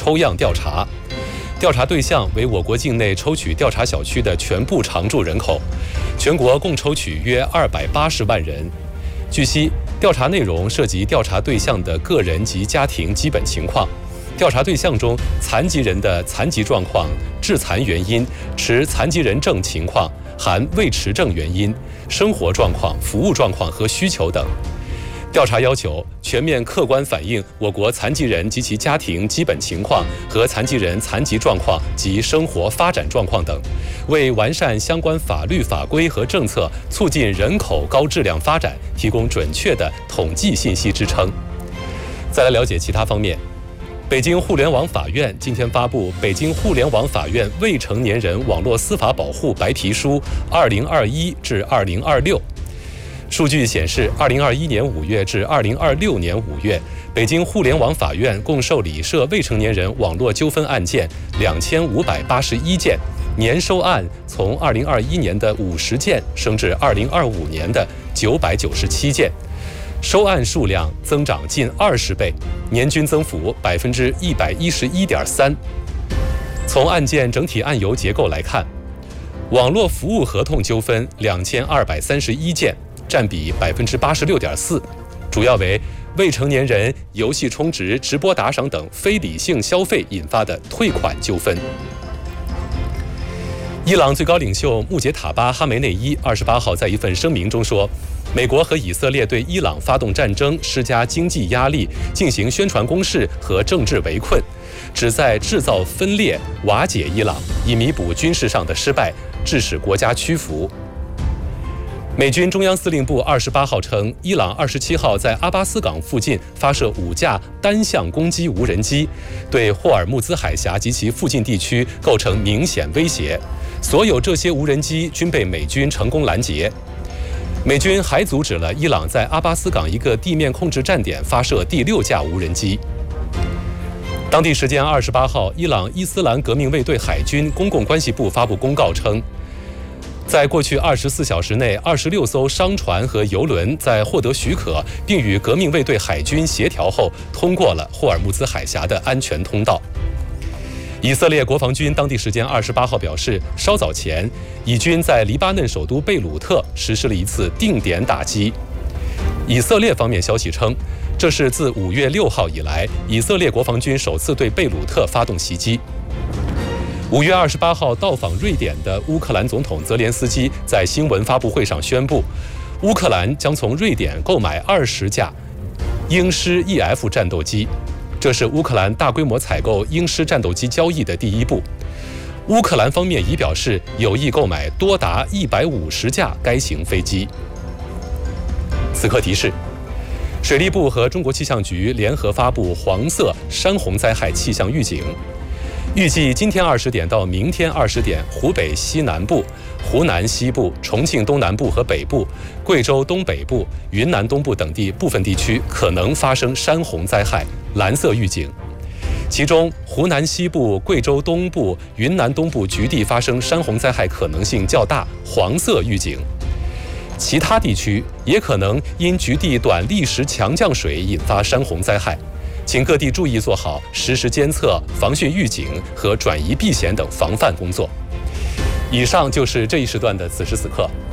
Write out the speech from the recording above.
抽样调查，调查对象为我国境内抽取调查小区的全部常住人口，全国共抽取约280万人。据悉，调查内容涉及调查对象的个人及家庭基本情况。调查对象中，残疾人的残疾状况、致残原因、持残疾人证情况（含未持证原因）、生活状况、服务状况和需求等。调查要求全面客观反映我国残疾人及其家庭基本情况和残疾人残疾状况及生活发展状况等，为完善相关法律法规和政策，促进人口高质量发展提供准确的统计信息支撑。再来了解其他方面。北京互联网法院今天发布《北京互联网法院未成年人网络司法保护白皮书 （2021 至2026）》。数据显示，2021年5月至2026年5月，北京互联网法院共受理涉未成年人网络纠纷案件2581件，年收案从2021年的50件升至2025年的997件。收案数量增长近20倍，年均增幅111.3%。从案件整体案由结构来看，网络服务合同纠纷2231件，占比86.4%，主要为未成年人游戏充值、直播打赏等非理性消费引发的退款纠纷。伊朗最高领袖穆杰塔巴·哈梅内伊28号在一份声明中说，美国和以色列对伊朗发动战争，施加经济压力，进行宣传攻势和政治围困，旨在制造分裂、瓦解伊朗，以弥补军事上的失败，致使国家屈服。美军中央司令部28号称，伊朗27号在阿巴斯港附近发射5架单向攻击无人机，对霍尔木兹海峡及其附近地区构成明显威胁。所有这些无人机均被美军成功拦截。美军还阻止了伊朗在阿巴斯港一个地面控制站点发射第6架无人机。当地时间28号，伊朗伊斯兰革命卫队海军公共关系部发布公告称，在过去24小时内，26艘商船和油轮在获得许可并与革命卫队海军协调后，通过了霍尔木兹海峡的安全通道。以色列国防军当地时间28号表示，稍早前，以军在黎巴嫩首都贝鲁特实施了一次定点打击。以色列方面消息称，这是自5月6号以来，以色列国防军首次对贝鲁特发动袭击。5月28号到访瑞典的乌克兰总统泽连斯基在新闻发布会上宣布，乌克兰将从瑞典购买20架鹰狮 EF 战斗机，这是乌克兰大规模采购鹰狮战斗机交易的第一步。乌克兰方面已表示有意购买多达150架该型飞机。此刻提示，水利部和中国气象局联合发布黄色山洪灾害气象预警。预计今天20点到明天20点，湖北西南部、湖南西部、重庆东南部和北部、贵州东北部、云南东部等地部分地区可能发生山洪灾害，蓝色预警。其中，湖南西部、贵州东部、云南东部局地发生山洪灾害可能性较大，黄色预警。其他地区也可能因局地短历时强降水引发山洪灾害。请各地注意做好实时监测、防汛预警和转移避险等防范工作。以上就是这一时段的此时此刻，